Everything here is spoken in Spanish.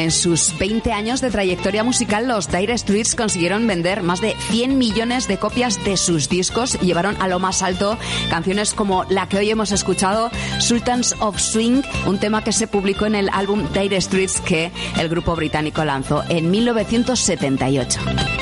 En sus 20 años de trayectoria musical, los Dire Straits consiguieron vender más de 100 millones de copias de sus discos y llevaron a lo más alto canciones como la que hoy hemos escuchado, Sultans of Swing, un tema que se publicó en el álbum Dire Straits que el grupo británico lanzó en 1978.